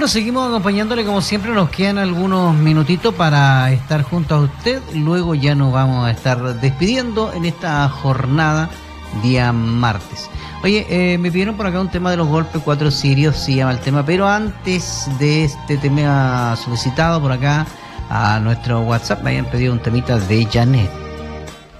Bueno, seguimos acompañándole como siempre, nos quedan algunos minutitos para estar junto a usted, luego ya nos vamos a estar despidiendo en esta jornada día martes. Oye, me pidieron por acá un tema de los golpes, 4 sirios se llama el tema, pero antes de este tema solicitado por acá a nuestro WhatsApp me habían pedido un temita de Janet.